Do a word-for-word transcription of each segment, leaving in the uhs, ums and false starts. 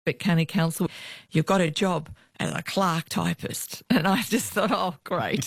at County Council, you've got a job as a clerk typist. And I just thought, oh, great.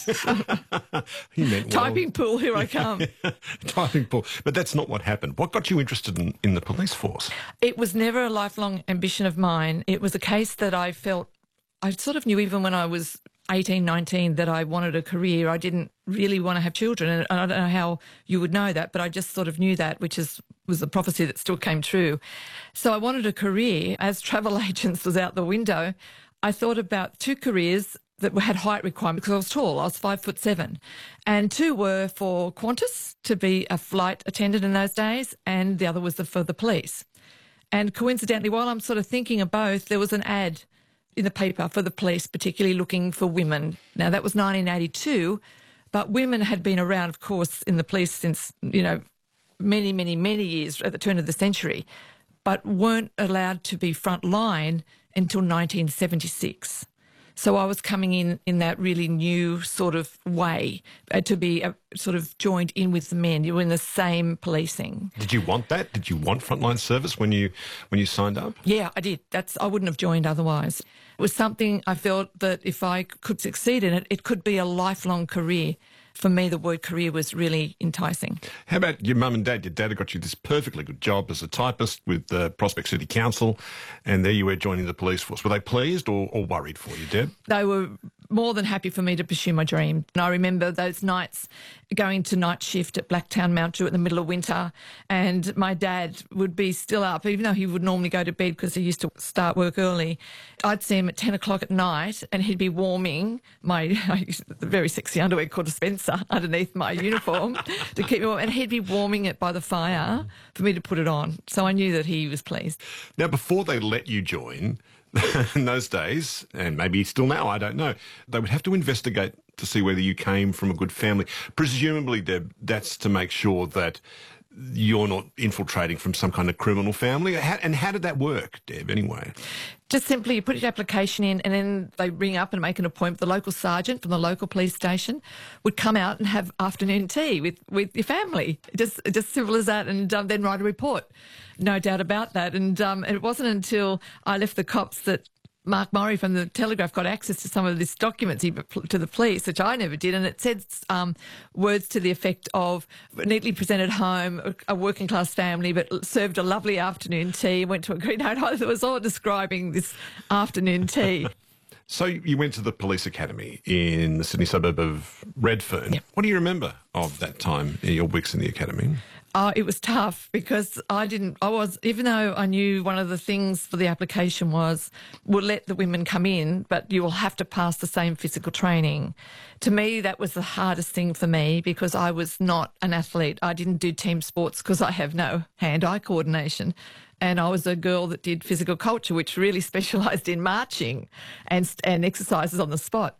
He meant well. Typing pool, here I come. Typing pool. But that's not what happened. What got you interested in, in the police force? It was never a lifelong ambition of mine. It was a case that I felt, I sort of knew even when I was eighteen, nineteen that I wanted a career. I didn't really want to have children, and I don't know how you would know that, but I just sort of knew that, which is was a prophecy that still came true. So I wanted a career. As travel agents was out the window, I thought about two careers that had height requirements because I was tall. I was five foot seven. And two were for Qantas, to be a flight attendant in those days, and the other was the, for the police. And coincidentally, while I'm sort of thinking of both, there was an ad in the paper for the police, particularly looking for women. Now, that was nineteen eighty-two, but women had been around, of course, in the police since, you know, many, many, many years at the turn of the century, but weren't allowed to be front line until nineteen seventy-six. So I was coming in in that really new sort of way uh, to be uh, sort of joined in with the men. You were in the same policing. Did you want that? Did you want frontline service when you when you signed up? Yeah, I did. That's I wouldn't have joined otherwise. It was something I felt that if I could succeed in it, it could be a lifelong career. For me, the word career was really enticing. How about your mum and dad? Your dad had got you this perfectly good job as a typist with the Prospect City Council, and there you were joining the police force. Were they pleased or, or worried for you, Deb? They were more than happy for me to pursue my dream. And I remember those nights going to night shift at Blacktown Mount Druitt in the middle of winter, and my dad would be still up, even though he would normally go to bed because he used to start work early. I'd see him at ten o'clock at night, and he'd be warming my very sexy underwear called a Spencer underneath my uniform to keep me warm, and he'd be warming it by the fire for me to put it on. So I knew that he was pleased. Now, before they let you join, in those days, and maybe still now, I don't know, they would have to investigate to see whether you came from a good family. Presumably, Deb, that's to make sure that you're not infiltrating from some kind of criminal family. How, and how did that work, Deb, anyway? Just simply you put your application in, and then they ring up and make an appointment. The local sergeant from the local police station would come out and have afternoon tea with, with your family. Just just simple as that, and um, then write a report. No doubt about that. And um, it wasn't until I left the cops that Mark Murray from the Telegraph got access to some of these documents he, to the police, which I never did, and it said um, words to the effect of neatly presented home, a working class family, but served a lovely afternoon tea, went to a green night. It was all describing this afternoon tea. So you went to the police academy in the Sydney suburb of Redfern. Yep. What do you remember of that time, your weeks in the academy? Oh, it was tough because I didn't, I was, even though I knew one of the things for the application was, we'll let the women come in, but you will have to pass the same physical training. To me, that was the hardest thing for me because I was not an athlete. I didn't do team sports because I have no hand-eye coordination. And I was a girl that did physical culture, which really specialised in marching and, and exercises on the spot.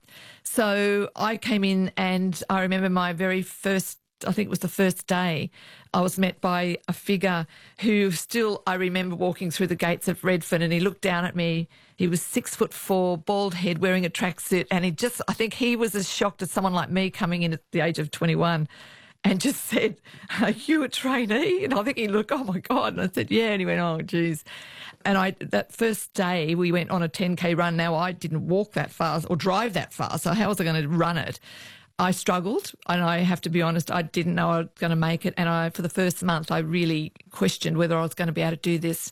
So I came in, and I remember my very first, I think it was the first day, I was met by a figure who still, I remember walking through the gates of Redfern, and he looked down at me. He was six foot four, bald head, wearing a tracksuit, and he just, I think he was as shocked as someone like me coming in at the age of twenty-one, and just said, "Are you a trainee?" And I think he looked, "Oh my God." And I said, "Yeah." And he went, "Oh, geez." And I, that first day we went on a ten K run. Now, I didn't walk that fast or drive that fast, so how was I going to run it? I struggled, and I have to be honest, I didn't know I was going to make it. And I, for the first month, I really questioned whether I was going to be able to do this.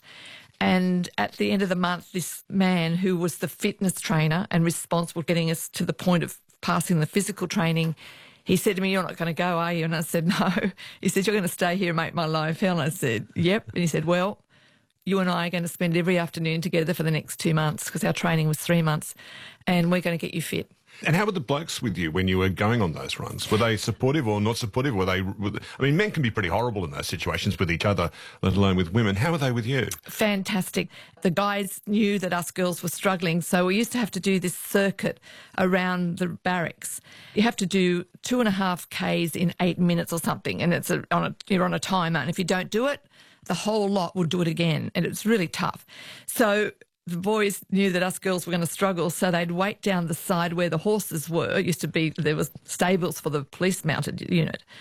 And at the end of the month, this man who was the fitness trainer and responsible for getting us to the point of passing the physical training, he said to me, "You're not going to go, are you?" And I said, "No." He said, "You're going to stay here and make my life hell." And I said, "Yep." And he said, "Well, you and I are going to spend every afternoon together for the next two months because our training was three months, and we're going to get you fit." And how were the blokes with you when you were going on those runs? Were they supportive or not supportive? Were they? Were they I mean, men can be pretty horrible in those situations with each other, let alone with women. How were they with you? Fantastic. The guys knew that us girls were struggling, so we used to have to do this circuit around the barracks. You have to do two and a half Ks in eight minutes or something, and it's a, on a, you're on a timer. And if you don't do it, the whole lot will do it again, and it's really tough. So the boys knew that us girls were going to struggle, so they'd wait down the side where the horses were. It used to be, there was stables for the police mounted unit.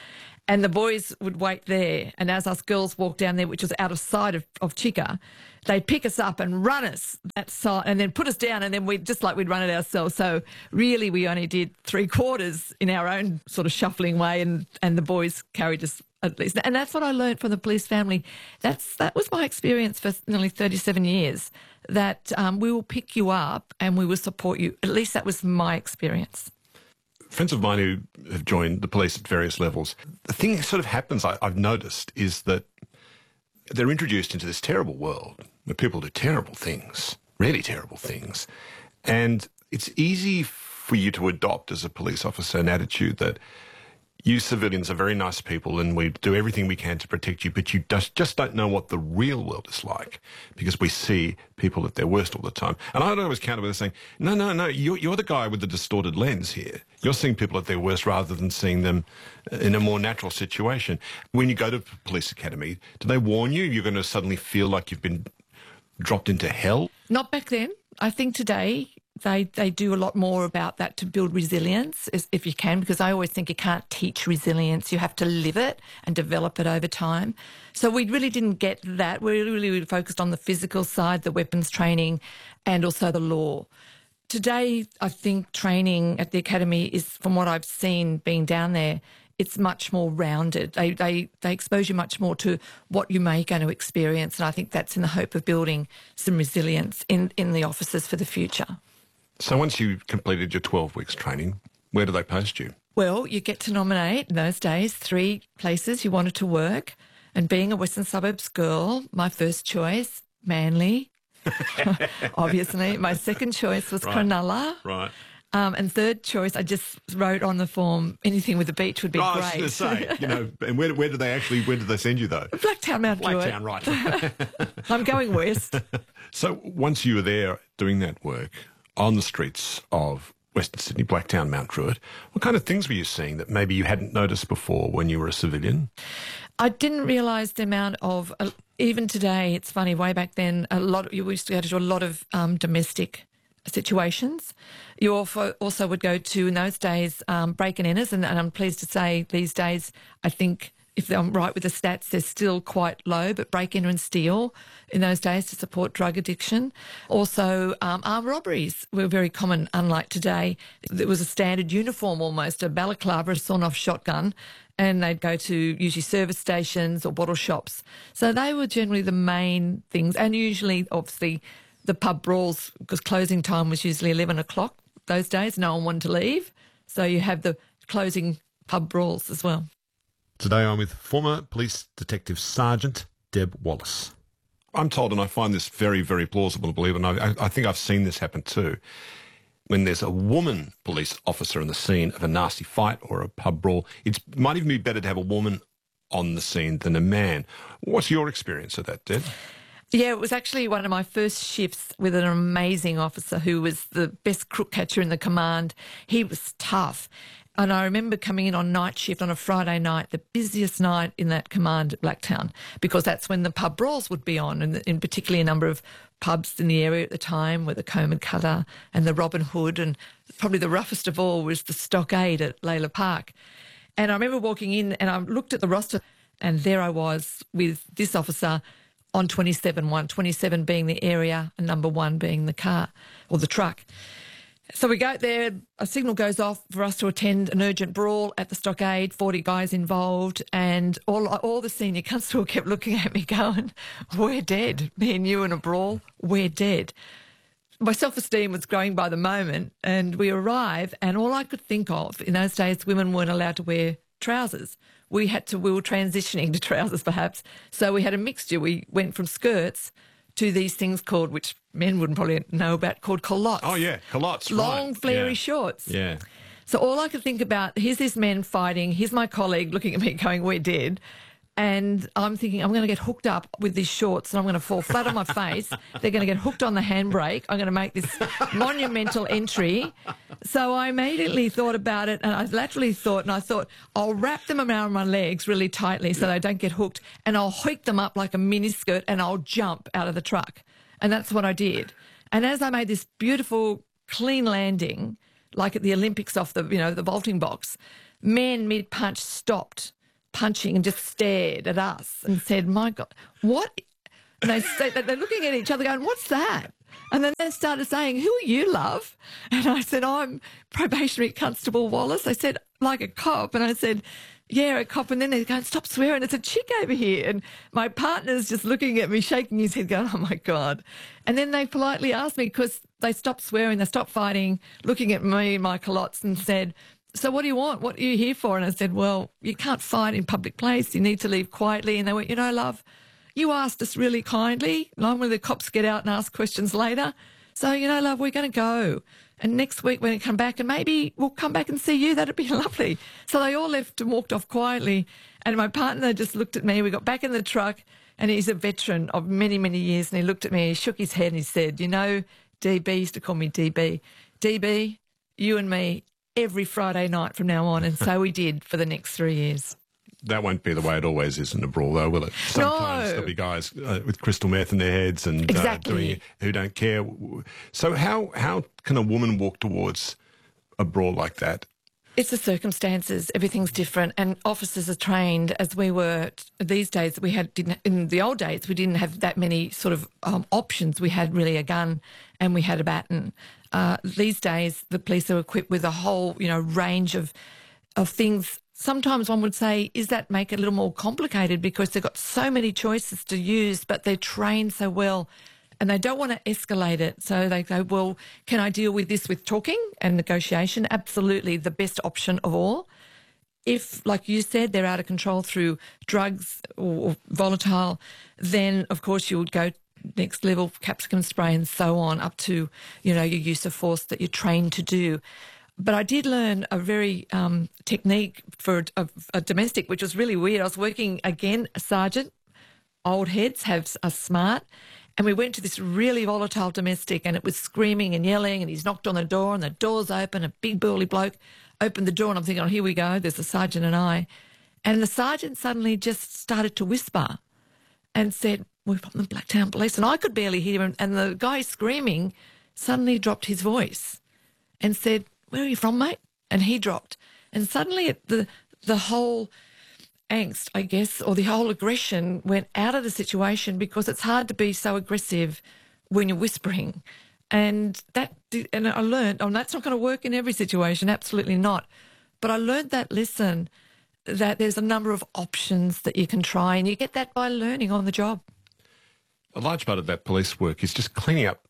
And the boys would wait there. And as us girls walked down there, which was out of sight of, of Chica, they'd pick us up and run us that side and then put us down. And then we'd just like we'd run it ourselves. So really we only did three quarters in our own sort of shuffling way. And, and the boys carried us at least. And that's what I learned from the police family. That's That was my experience for nearly thirty-seven years, that um, we will pick you up and we will support you. At least that was my experience. Friends of mine who have joined the police at various levels, the thing that sort of happens, I, I've noticed, is that they're introduced into this terrible world where people do terrible things, really terrible things. And it's easy for you to adopt as a police officer an attitude that you civilians are very nice people and we do everything we can to protect you, but you just, just don't know what the real world is like because we see people at their worst all the time. And I'd always counter with saying, no, no, no, you're, you're the guy with the distorted lens here. You're seeing people at their worst rather than seeing them in a more natural situation. When you go to police academy, do they warn you you're going to suddenly feel like you've been dropped into hell? Not back then. I think today they they do a lot more about that to build resilience, if you can, because I always think you can't teach resilience. You have to live it and develop it over time. So we really didn't get that. We really, really focused on the physical side, the weapons training, and also the law. Today, I think training at the academy is, from what I've seen being down there, it's much more rounded. They, they they expose you much more to what you may going to experience, and I think that's in the hope of building some resilience in, in the officers for the future. So once you completed your twelve weeks training, where do they post you? Well, you get to nominate, in those days, three places you wanted to work. And being a Western Suburbs girl, my first choice, Manly, obviously. My second choice was Right. Cronulla. Right. Um, and third choice, I just wrote on the form, anything with the beach would be Oh, I was great. going to say, you know, and where, where did they actually, where did they send you though? Blacktown, Mount Druitt. Blacktown, right. I'm going west. So once you were there doing that work on the streets of Western Sydney, Blacktown, Mount Druitt, what kind of things were you seeing that maybe you hadn't noticed before when you were a civilian? I didn't realise the amount of, uh, even today, it's funny, way back then, a lot. You used to go to a lot of um, domestic situations. You also, also would go to, in those days, um, break and enters, and, and I'm pleased to say these days, I think, if I'm right with the stats, they're still quite low, but break, enter and steal in those days to support drug addiction. Also, um, armed robberies were very common, unlike today. There was a standard uniform almost, a balaclava, a sawn-off shotgun, and they'd go to usually service stations or bottle shops. So they were generally the main things, and usually, obviously, the pub brawls, because closing time was usually eleven o'clock those days. No one wanted to leave. So you have the closing pub brawls as well. Today I'm with former Police Detective Sergeant Deb Wallace. I'm told, and I find this very, very plausible to believe, and I, I think I've seen this happen too, when there's a woman police officer in the scene of a nasty fight or a pub brawl, it might even be better to have a woman on the scene than a man. What's your experience of that, Deb? Yeah, it was actually one of my first shifts with an amazing officer who was the best crook catcher in the command. He was tough. And I remember coming in on night shift on a Friday night, the busiest night in that command at Blacktown, because that's when the pub brawls would be on, and in particularly a number of pubs in the area at the time were the Comb and Cutter and the Robin Hood, and probably the roughest of all was the Stockade at Layla Park. And I remember walking in and I looked at the roster, and there I was with this officer on twenty-seven one, twenty-seven being the area and number one being the car or the truck. So we go there, a signal goes off for us to attend an urgent brawl at the Stockade, forty guys involved, and all all the senior constable kept looking at me going, we're dead. Me and you in a brawl, we're dead. My self-esteem was growing by the moment, and we arrive, and all I could think of, in those days, women weren't allowed to wear trousers. We had to, we were transitioning to trousers perhaps, so we had a mixture. We went from skirts to these things called, which men wouldn't probably know about, called culottes. Oh, yeah, culottes, Long, right. flary yeah. shorts. Yeah. So all I could think about, here's this man fighting, here's my colleague looking at me going, we're dead. And I'm thinking, I'm going to get hooked up with these shorts and I'm going to fall flat on my face. They're going to get hooked on the handbrake. I'm going to make this monumental entry. So I immediately thought about it, and I laterally thought, and I thought, I'll wrap them around my legs really tightly so they don't get hooked, and I'll hoik them up like a miniskirt and I'll jump out of the truck. And that's what I did. And as I made this beautiful, clean landing, like at the Olympics off the, you know, the vaulting box, men mid-punch stopped punching and just stared at us and said, my God, what? And they, they're looking at each other going, what's that? And then they started saying, who are you, love? And I said, I'm Probationary Constable Wallace. They said, like a cop. And I said, yeah, a cop. And then they're going, stop swearing, it's a chick over here. And my partner's just looking at me, shaking his head, going, oh, my God. And then they politely asked me, because they stopped swearing, they stopped fighting, looking at me and my culottes and said, so what do you want? What are you here for? And I said, well, you can't fight in public place. You need to leave quietly. And they went, you know, love, you asked us really kindly. Normally the cops get out and ask questions later. So, you know, love, we're going to go. And next week when we come back, and maybe we'll come back and see you, that'd be lovely. So they all left and walked off quietly. And my partner just looked at me. We got back in the truck, and he's a veteran of many, many years. And he looked at me, he shook his head and he said, you know, D B, he used to call me D B. D B, you and me every Friday night from now on. And so we did for the next three years. That won't be the way it always is in a brawl, though, will it? Sometimes no. there'll be guys uh, with crystal meth in their heads and exactly. uh, doing it who don't care. So how how can a woman walk towards a brawl like that? It's the circumstances. Everything's different, and officers are trained as we were these days. We had didn't, in the old days we didn't have that many sort of um, options. We had really a gun and we had a baton. Uh, these days the police are equipped with a whole you know range of of things. Sometimes one would say, is that make it a little more complicated because they've got so many choices to use, but they're trained so well and they don't want to escalate it. So they go, well, can I deal with this with talking and negotiation? Absolutely, the best option of all. If, like you said, they're out of control through drugs or volatile, then, of course, you would go next level, capsicum spray and so on, up to, you know, your use of force that you're trained to do. But I did learn a very um, technique for a, a domestic, which was really weird. I was working, again, a sergeant. Old heads have are smart. And we went to this really volatile domestic and it was screaming and yelling and he's knocked on the door and the door's open. A big burly bloke opened the door and I'm thinking, oh, here we go. There's the sergeant and I. And the sergeant suddenly just started to whisper and said, we're from the Blacktown Police. And I could barely hear him. And the guy screaming suddenly dropped his voice and said, where are you from, mate? And he dropped. And suddenly it, the the whole angst, I guess, or the whole aggression went out of the situation because it's hard to be so aggressive when you're whispering. And that, and I learned, oh, that's not going to work in every situation, absolutely not. But I learned that lesson, that there's a number of options that you can try, and you get that by learning on the job. A large part of that police work is just cleaning up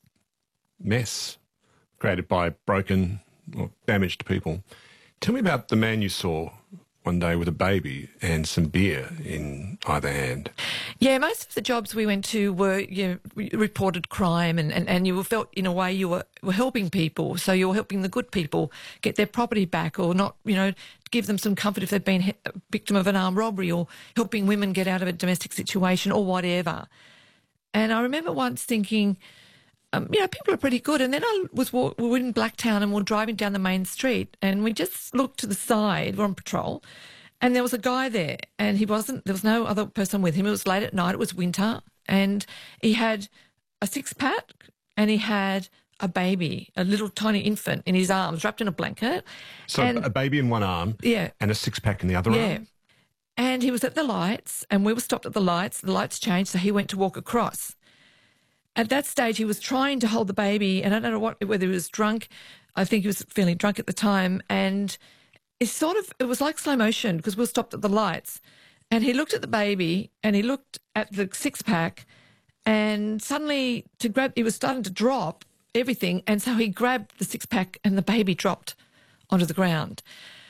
mess created by broken or damaged people. Tell me about the man you saw one day with a baby and some beer in either hand. Yeah, most of the jobs we went to were you know, reported crime and, and, and you felt in a way you were, were helping people. So you were helping the good people get their property back or not, you know, give them some comfort if they've been a victim of an armed robbery or helping women get out of a domestic situation or whatever. And I remember once thinking, Um, you know, people are pretty good. And then I was we were in Blacktown and we were driving down the main street and we just looked to the side, we're on patrol, and there was a guy there and he wasn't, there was no other person with him. It was late at night, it was winter, and he had a six-pack and he had a baby, a little tiny infant in his arms, wrapped in a blanket. So and, a baby in one arm yeah, and a six-pack in the other yeah. arm? And he was at the lights and we were stopped at the lights. The lights changed, so he went to walk across. At that stage, he was trying to hold the baby, and I don't know what, whether he was drunk. I think he was feeling drunk at the time, and it sort of, it was like slow motion because we were stopped at the lights, and he looked at the baby, and he looked at the six-pack, and suddenly to grab, he was starting to drop everything, and so he grabbed the six-pack, and the baby dropped onto the ground.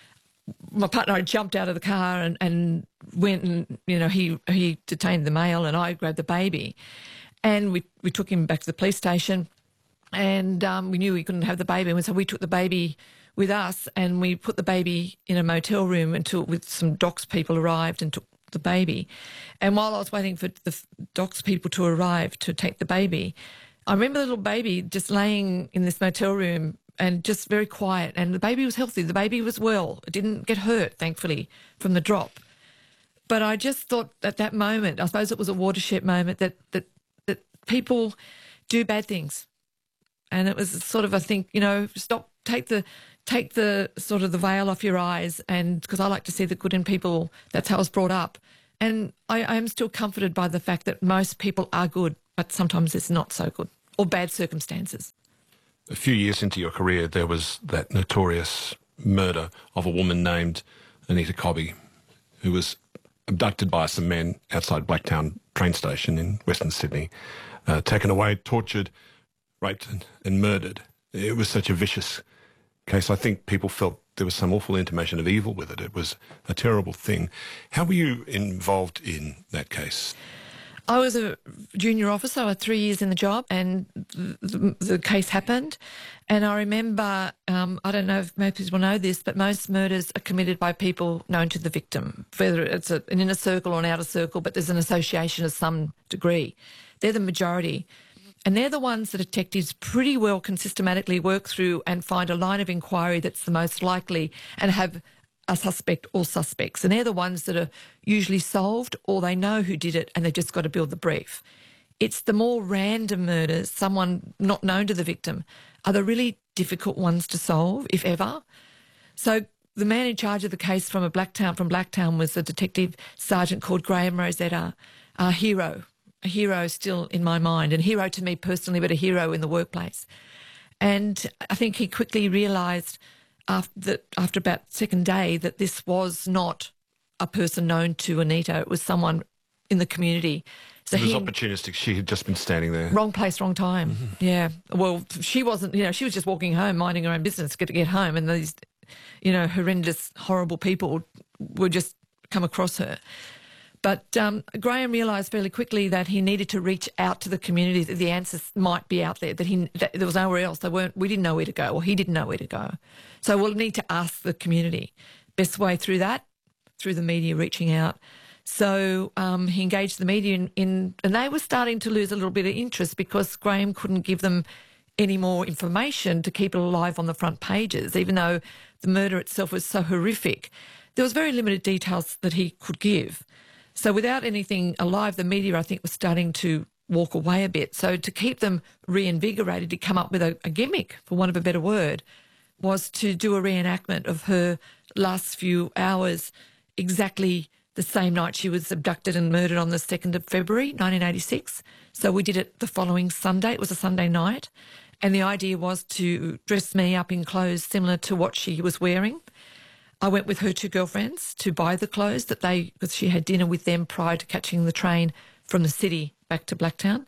My partner and I jumped out of the car and, and went and, you know, he, he detained the male, and I grabbed the baby. And we, we took him back to the police station and um, we knew we couldn't have the baby. And so we took the baby with us and we put the baby in a motel room until with some docs people arrived and took the baby. And while I was waiting for the docs people to arrive to take the baby, I remember the little baby just laying in this motel room and just very quiet. And the baby was healthy. The baby was well. It didn't get hurt, thankfully, from the drop. But I just thought at that moment, I suppose it was a watershed moment, that that people do bad things. And it was sort of, I think, you know, stop, take the, take the sort of the veil off your eyes, and because I like to see the good in people, that's how I was brought up. And I, I am still comforted by the fact that most people are good, but sometimes it's not so good or bad circumstances. A few years into your career, there was that notorious murder of a woman named Anita Cobby, who was abducted by some men outside Blacktown train station in Western Sydney, uh, taken away, tortured, raped and, and murdered. It was such a vicious case. I think people felt there was some awful intimation of evil with it. It was a terrible thing. How were you involved in that case? I was a junior officer. I had three years in the job, and the, the case happened. And I remember, um, I don't know if most people know this, but most murders are committed by people known to the victim, whether it's a, an inner circle or an outer circle, but there's an association of some degree. They're the majority. And they're the ones that detectives pretty well can systematically work through and find a line of inquiry that's the most likely and have a suspect or suspects. And they're the ones that are usually solved, or they know who did it and they've just got to build the brief. It's the more random murders, someone not known to the victim, are the really difficult ones to solve, if ever. So the man in charge of the case from a Blacktown, from Blacktown was a detective sergeant called Graham Rosetta, a hero, a hero still in my mind, and hero to me personally, but a hero in the workplace. And I think he quickly realised after, that, after about second day that this was not a person known to Anita. It was someone in the community. So it was he, opportunistic. She had just been standing there. Wrong place, wrong time. Mm-hmm. Yeah. Well, she wasn't, you know, she was just walking home, minding her own business, get to get home. And these, you know, horrendous, horrible people would just come across her. But um, Graham realised fairly quickly that he needed to reach out to the community, that the answers might be out there, that he that there was nowhere else. They weren't. We didn't know where to go, or he didn't know where to go. So we'll need to ask the community. Best way through that, through the media reaching out. So um, he engaged the media in, in, and they were starting to lose a little bit of interest because Graham couldn't give them any more information to keep it alive on the front pages, even though the murder itself was so horrific. There was very limited details that he could give. So without anything alive, the media, I think, was starting to walk away a bit. So to keep them reinvigorated, to come up with a, a gimmick, for want of a better word, was to do a reenactment of her last few hours, exactly the same night she was abducted and murdered on the second of February, nineteen eighty-six. So we did it the following Sunday. It was a Sunday night. And the idea was to dress me up in clothes similar to what she was wearing. I went with her two girlfriends to buy the clothes that they, because she had dinner with them prior to catching the train from the city back to Blacktown,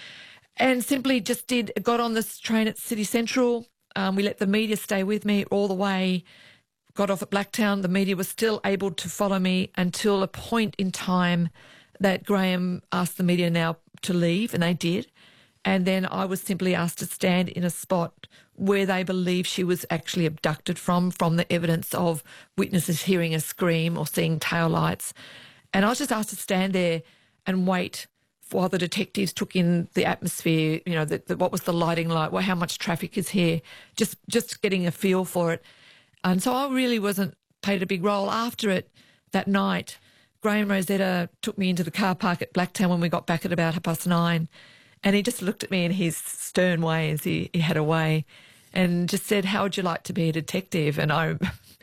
and simply just did, got on this train at City Central. Um, we let the media stay with me all the way, got off at Blacktown. The media was still able to follow me until a point in time that Graham asked the media now to leave, and they did. And then I was simply asked to stand in a spot where they believe she was actually abducted from, from the evidence of witnesses hearing a scream or seeing tail lights. And I was just asked to stand there and wait while the detectives took in the atmosphere, you know, the, the, what was the lighting like, well, how much traffic is here, just, just getting a feel for it. And so I really wasn't played a big role. After it, that night, Graham Rosetta took me into the car park at Blacktown when we got back at about half past nine. And he just looked at me in his stern way, as he, he had a way, and just said, "How would you like to be a detective?" And I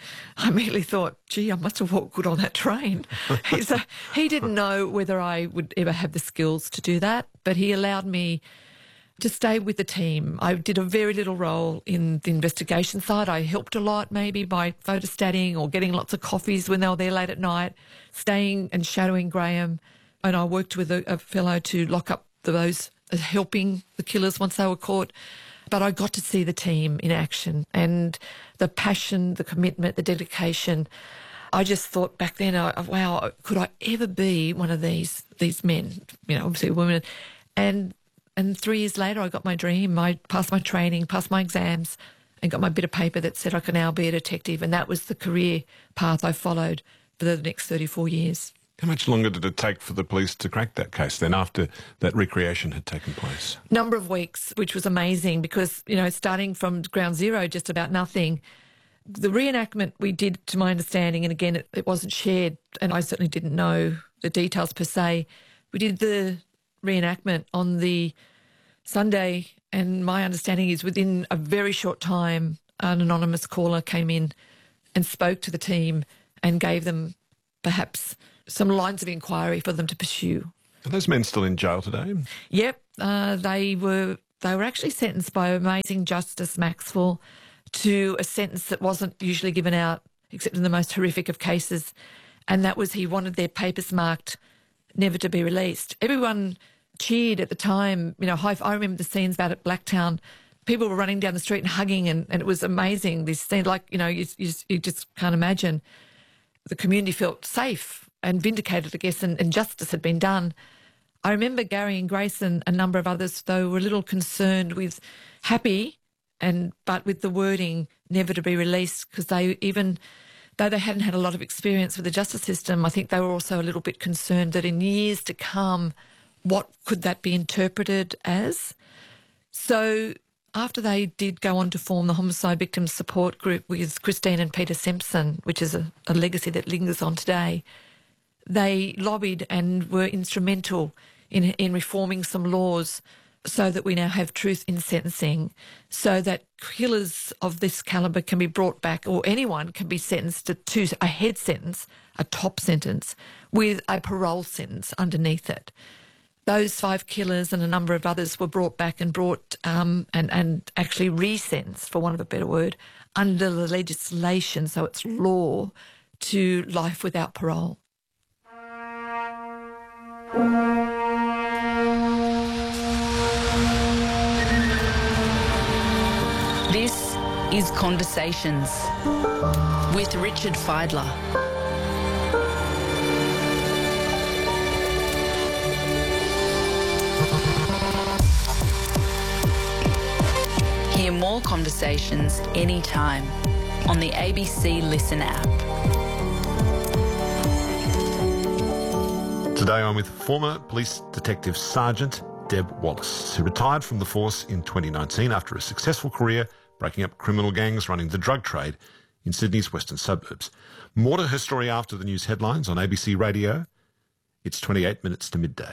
I immediately thought, gee, I must have walked good on that train. He's a, he didn't know whether I would ever have the skills to do that, but he allowed me to stay with the team. I did a very little role in the investigation side. I helped a lot maybe by photostatting or getting lots of coffees when they were there late at night, staying and shadowing Graham. And I worked with a, a fellow to lock up those helping the killers once they were caught. But I got to see the team in action and the passion, the commitment, the dedication. I just thought back then, uh, wow, could I ever be one of these these men, you know, obviously women. And and three years later, I got my dream. I passed my training, passed my exams, and got my bit of paper that said I could now be a detective. And that was the career path I followed for the next thirty-four years. How much longer did it take for the police to crack that case then after that recreation had taken place? Number of weeks, which was amazing because, you know, starting from ground zero, just about nothing. The reenactment we did, to my understanding, and again, it, it wasn't shared, and I certainly didn't know the details per se. We did the reenactment on the Sunday, and my understanding is within a very short time an anonymous caller came in and spoke to the team and gave them perhaps some lines of inquiry for them to pursue. Are those men still in jail today? Yep, uh, they were they were actually sentenced by amazing Justice Maxwell to a sentence that wasn't usually given out except in the most horrific of cases, and that was he wanted their papers marked never to be released. Everyone cheered at the time. You know, I remember the scenes about at Blacktown. People were running down the street and hugging, and, and it was amazing. This scene, like, you know, you, you, you just can't imagine. The community felt safe and vindicated, I guess, and, and justice had been done. I remember Gary and Grace and a number of others, though, were a little concerned with happy, and but with the wording never to be released, because they even, though they hadn't had a lot of experience with the justice system, I think they were also a little bit concerned that in years to come, what could that be interpreted as? So after they did go on to form the Homicide Victims Support Group with Christine and Peter Simpson, which is a, a legacy that lingers on today, they lobbied and were instrumental in, in reforming some laws so that we now have truth in sentencing, so that killers of this calibre can be brought back, or anyone can be sentenced to two, a head sentence, a top sentence, with a parole sentence underneath it. Those five killers and a number of others were brought back and brought um, and, and actually re-sentenced, for want of a better word, under the legislation, so it's law, to life without parole. This is Conversations with Richard Fidler. Hear more conversations anytime on the A B C Listen app. Today I'm with former Police Detective Sergeant Deb Wallace, who retired from the force in twenty nineteen after a successful career breaking up criminal gangs running the drug trade in Sydney's western suburbs. More to her story after the news headlines on A B C Radio. It's twenty-eight minutes to midday.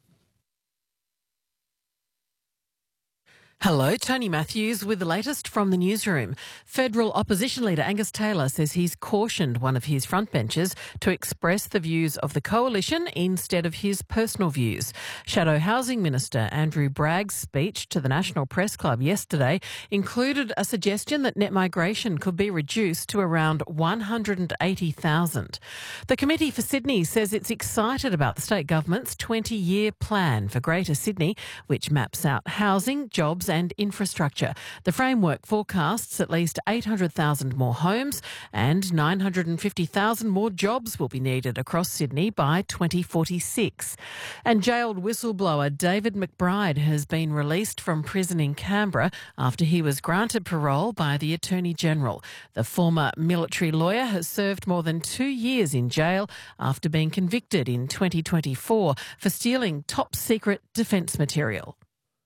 Hello, Tony Matthews with the latest from the newsroom. Federal opposition leader Angus Taylor says he's cautioned one of his frontbenchers to express the views of the coalition instead of his personal views. Shadow Housing Minister Andrew Bragg's speech to the National Press Club yesterday included a suggestion that net migration could be reduced to around one hundred eighty thousand. The Committee for Sydney says it's excited about the state government's twenty-year plan for Greater Sydney, which maps out housing, jobs and infrastructure. The framework forecasts at least eight hundred thousand more homes and nine hundred fifty thousand more jobs will be needed across Sydney by twenty forty-six. And jailed whistleblower David McBride has been released from prison in Canberra after he was granted parole by the Attorney-General. The former military lawyer has served more than two years in jail after being convicted in twenty twenty-four for stealing top-secret defence material.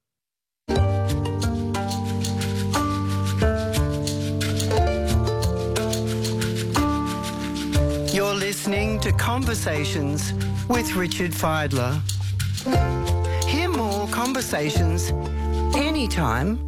You're listening to Conversations with Richard Fidler. Hear more conversations anytime